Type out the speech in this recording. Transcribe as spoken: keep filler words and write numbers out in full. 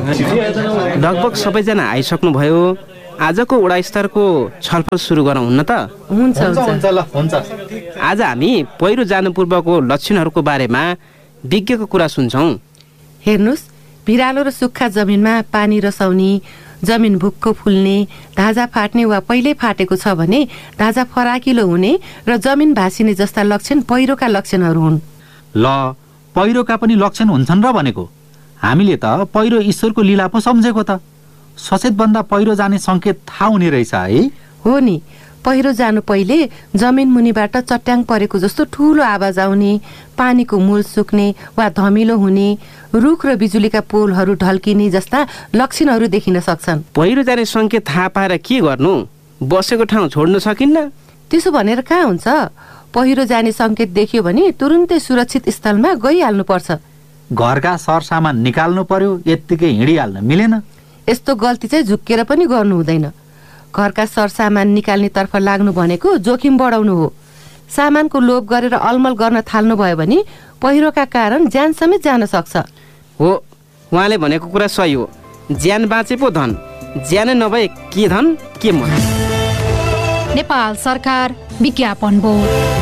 लगभग सबैजना आइसक्नुभयो। आजको वडा स्तरको छलफल सुरु गरौँ हुन्न त? हुन्छ हुन्छ ल हुन्छ। आज हामी पहिरो जानु पूर्वको लक्षणहरूको बारेमा विज्ञको कुरा सुन्छौँ। हेर्नुहोस्, भिरालो र सुक्खा जमिनमा पानी रसाउने, जमिन भुक्को फुल्ने, धाजा फाट्ने वा पहिल्यै फाटेको छ भने धाजा फराकिलो हुने र जमिन भासिने जस्ता लक्षण पहिरोका लक्षणहरू हुन्। ल, पहिरोका पनि लक्षण हुन्छन् र भनेको? हामीले त पहिरो ईश्वरको लीला पो सम्झेको त। सचेतभन्दा पहिरो जाने सङ्केत थाहा हुने रहेछ है? हो नि, पहिरो जानु पहिले जमिन मुनिबाट चट्याङ परेको जस्तो ठुलो आवाज आउने, पानीको मूल सुक्ने वा धमिलो हुने, रुख र बिजुलीका पोलहरू ढल्किने जस्ता लक्षणहरू देखिन सक्छन्। पहिरो जाने सङ्केत थाहा पाएर के गर्नु? बसेको ठाउँ छोड्न सकिन्न? त्यसो भनेर कहाँ हुन्छ? पहिरो जाने सङ्केत देखियो भने तुरुन्तै सुरक्षित स्थलमा गइहाल्नुपर्छ। घरका सरसामान निकाल्नु पर्यो, यत्तिकै हिँडिहाल्न मिलेन। यस्तो गल्ती चाहिँ झुक्केर पनि गर्नु हुँदैन। घरका सरसामान निकाल्ने तर्फ लाग्नु भनेको जोखिम बढाउनु हो। सामानको लोभ गरेर अलमल गर्न थाल्नु भयो भने पहिरोका कारण ज्यान समेत जान सक्छ। हो, उहाँले भनेको कुरा सही हो। ज्यान बाँचे पो धन, ज्यानै नभए के धन के मन। नेपाल सरकार विज्ञापन बोर्ड।